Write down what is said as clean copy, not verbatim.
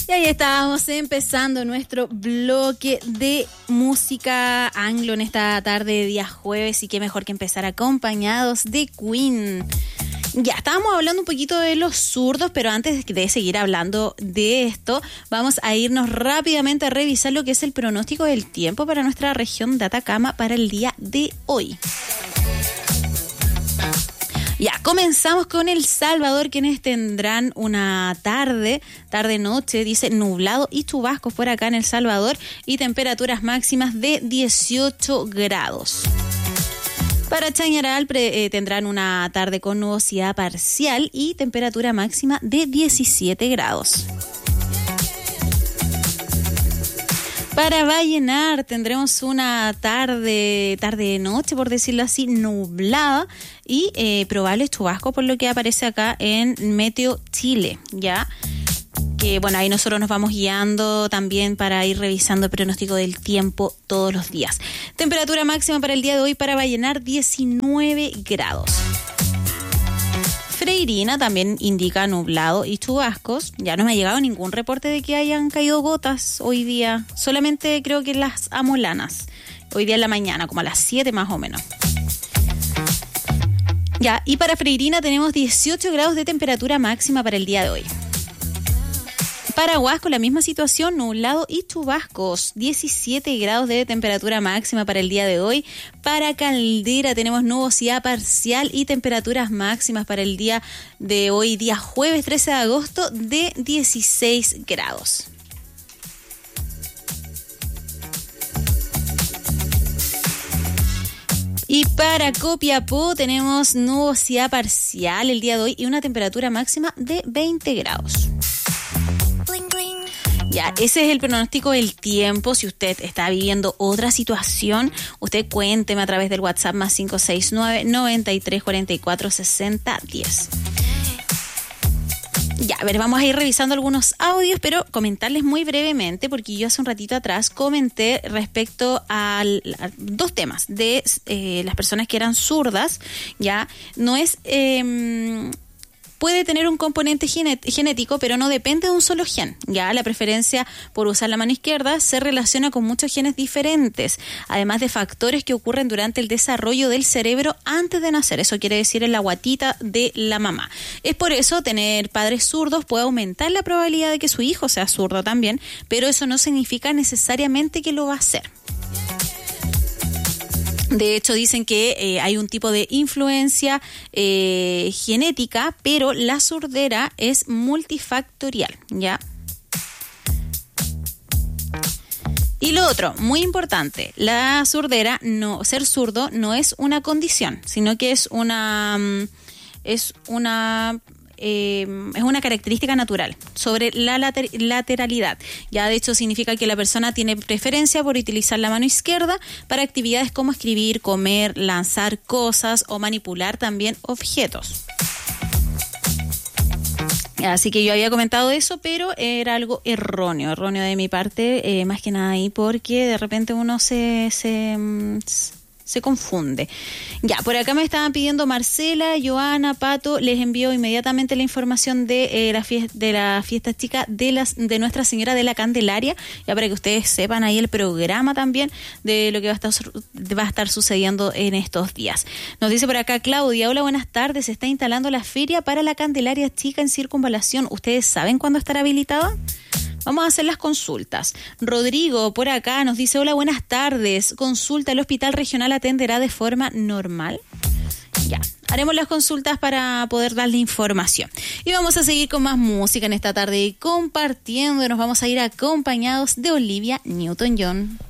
Y ahí estábamos empezando nuestro bloque de música anglo en esta tarde de día jueves, y qué mejor que empezar acompañados de Queen. Ya estábamos hablando un poquito de los zurdos, pero antes de seguir hablando de esto, vamos a irnos rápidamente a revisar lo que es el pronóstico del tiempo para nuestra región de Atacama para el día de hoy. Ya, comenzamos con El Salvador, quienes tendrán una tarde-noche, dice nublado y chubascos por acá en El Salvador, y temperaturas máximas de 18 grados. Para Chañaral tendrán una tarde con nubosidad parcial y temperatura máxima de 17 grados. Para Vallenar tendremos una tarde-noche, por decirlo así, nublada y probables chubascos, por lo que aparece acá en Meteo Chile, ¿ya? Que bueno, ahí nosotros nos vamos guiando también para ir revisando el pronóstico del tiempo todos los días. Temperatura máxima para el día de hoy para Vallenar, 19 grados. Freirina también indica nublado y chubascos. Ya no me ha llegado ningún reporte de que hayan caído gotas hoy día. Solamente creo que las amolanas. Hoy día en la mañana, como a las 7 más o menos. Ya, y para Freirina tenemos 18 grados de temperatura máxima para el día de hoy. Para Huasco, la misma situación, nublado y chubascos, 17 grados de temperatura máxima para el día de hoy. Para Caldera tenemos nubosidad parcial y temperaturas máximas para el día de hoy, día jueves 13 de agosto, de 16 grados. Y para Copiapó tenemos nubosidad parcial el día de hoy y una temperatura máxima de 20 grados. Ya, ese es el pronóstico del tiempo. Si usted está viviendo otra situación, usted cuénteme a través del WhatsApp más 569-9344-6010. Ya, a ver, vamos a ir revisando algunos audios, pero comentarles muy brevemente, porque yo hace un ratito atrás comenté respecto a dos temas de las personas que eran zurdas. Ya, no es... puede tener un componente genético, pero no depende de un solo gen. Ya la preferencia por usar la mano izquierda se relaciona con muchos genes diferentes, además de factores que ocurren durante el desarrollo del cerebro antes de nacer. Eso quiere decir en la guatita de la mamá. Es por eso tener padres zurdos puede aumentar la probabilidad de que su hijo sea zurdo también, pero eso no significa necesariamente que lo va a hacer. De hecho, dicen que hay un tipo de influencia genética, pero la sordera es multifactorial, ¿ya? Y lo otro, muy importante, la sordera, ser zurdo no es una condición, sino que es una característica natural sobre la lateralidad. Ya de hecho significa que la persona tiene preferencia por utilizar la mano izquierda para actividades como escribir, comer, lanzar cosas o manipular también objetos. Así que yo había comentado eso, pero era algo erróneo de mi parte, más que nada ahí, porque de repente uno se confunde. Ya, por acá me estaban pidiendo Marcela, Joana, Pato, les envío inmediatamente la información de la fiesta chica de Nuestra Señora de la Candelaria, ya para que ustedes sepan ahí el programa también de lo que va a estar sucediendo en estos días. Nos dice por acá Claudia, hola, buenas tardes, se está instalando la feria para la Candelaria chica en Circunvalación. ¿Ustedes saben cuándo estará habilitada? Vamos a hacer las consultas. Rodrigo, por acá, nos dice, hola, buenas tardes. Consulta, ¿el hospital regional atenderá de forma normal? Ya, haremos las consultas para poder darle información. Y vamos a seguir con más música en esta tarde y compartiendo. Nos vamos a ir acompañados de Olivia Newton-John.